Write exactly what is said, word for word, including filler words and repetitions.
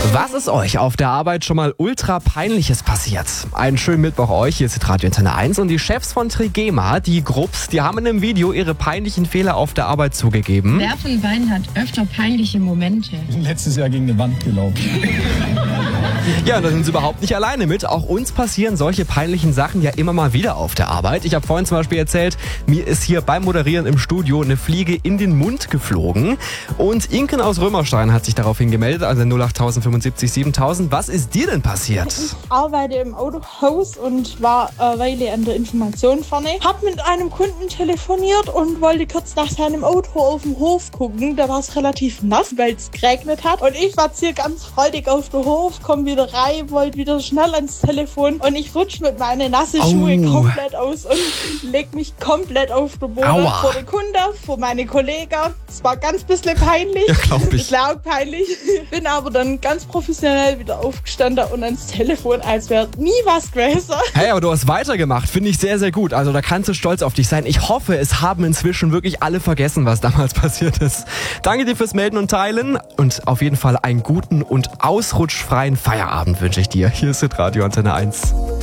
Was ist euch auf der Arbeit schon mal ultra peinliches passiert? Einen schönen Mittwoch euch, hier ist Radio Antenne eins und die Chefs von Trigema, die Grupps, die haben in einem Video ihre peinlichen Fehler auf der Arbeit zugegeben. Wer von beiden hat öfter peinliche Momente? Letztes Jahr gegen eine Wand gelaufen. Ja, und da sind sie überhaupt nicht alleine mit. Auch uns passieren solche peinlichen Sachen ja immer mal wieder auf der Arbeit. Ich habe vorhin zum Beispiel erzählt, mir ist hier beim Moderieren im Studio eine Fliege in den Mund geflogen. Und Inken aus Römerstein hat sich daraufhin gemeldet, also null acht fünfundsiebzig siebentausend. Was ist dir denn passiert? Ich arbeite im Autohaus und war eine Weile an der Information vorne. Hab mit einem Kunden telefoniert und wollte kurz nach seinem Auto auf dem Hof gucken. Da war es relativ nass, weil es geregnet hat. Und ich spaziere ganz freudig auf den Hof, komme wieder rein, wollte wieder schnell ans Telefon und ich rutsche mit meinen nassen Schuhe oh. komplett aus und leg mich komplett auf den Boden. Aua. Vor den Kunden, vor meine Kollegen. Es war ganz bisschen peinlich. Ja, glaub ich. Es war auch peinlich. Bin aber dann ganz professionell wieder aufgestanden und ans Telefon, als wäre nie was gewesen. Hey, aber du hast weitergemacht. Finde ich sehr, sehr gut. Also da kannst du stolz auf dich sein. Ich hoffe, es haben inzwischen wirklich alle vergessen, was damals passiert ist. Danke dir fürs Melden und Teilen und auf jeden Fall einen guten und ausrutschfreien Feierabend wünsche ich dir. Hier ist Radio Antenne eins.